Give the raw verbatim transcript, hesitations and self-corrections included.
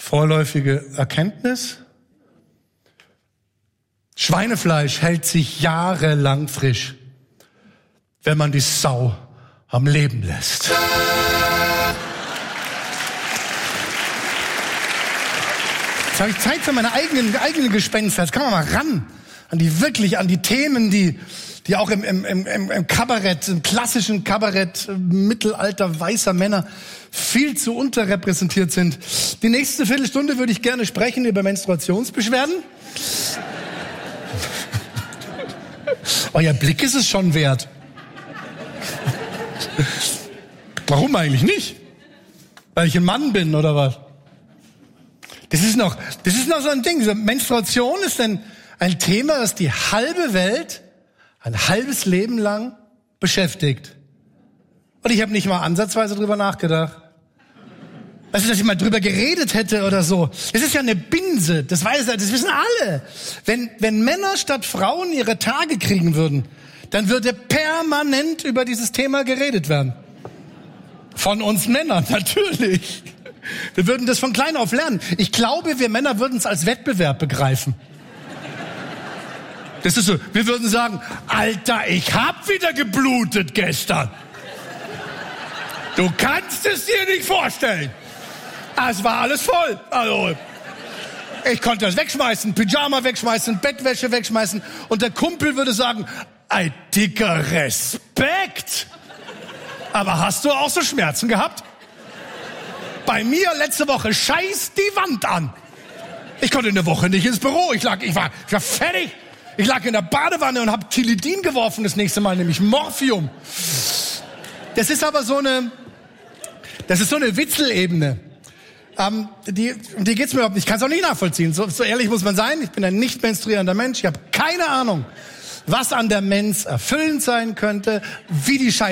Vorläufige Erkenntnis: Schweinefleisch hält sich jahrelang frisch, wenn man die Sau am Leben lässt. Jetzt habe ich Zeit für meine eigenen, eigenen Gespenster. Jetzt kann man mal ran an die wirklich, an die Themen, die, die auch im, im, im, im Kabarett, im klassischen Kabarett Mittelalter weißer Männer viel zu unterrepräsentiert sind. Die nächste Viertelstunde würde ich gerne sprechen über Menstruationsbeschwerden. Euer Blick ist es schon wert. Warum eigentlich nicht? Weil ich ein Mann bin oder was? Das ist noch, das ist noch so ein Ding. Menstruation ist ein, ein Thema, das die halbe Welt ein halbes Leben lang beschäftigt. Und ich habe nicht mal ansatzweise drüber nachgedacht. Weißt du, dass ich mal drüber geredet hätte oder so. Das ist ja eine Binse. Das weiß, das wissen alle. Wenn, wenn Männer statt Frauen ihre Tage kriegen würden, dann würde permanent über dieses Thema geredet werden. Von uns Männern, natürlich. Wir würden das von klein auf lernen. Ich glaube, wir Männer würden es als Wettbewerb begreifen. Das ist so, wir würden sagen, Alter, ich hab wieder geblutet gestern. Du kannst es dir nicht vorstellen. Es war alles voll. Also, ich konnte das wegschmeißen, Pyjama wegschmeißen, Bettwäsche wegschmeißen. Und der Kumpel würde sagen, ein dicker Respekt. Aber hast du auch so Schmerzen gehabt? Bei mir letzte Woche scheiß die Wand an. Ich konnte eine Woche nicht ins Büro. Ich lag, ich war, ich war fertig. Ich lag in der Badewanne und habe Tilidin geworfen das nächste Mal, nämlich Morphium. Das ist aber so eine, das ist so eine Witzelebene. Ähm, die, um die geht's mir überhaupt nicht. Ich kann es auch nicht nachvollziehen. So, so ehrlich muss man sein. Ich bin ein nicht menstruierender Mensch. Ich habe keine Ahnung, was an der Mens erfüllend sein könnte, wie die Scheiße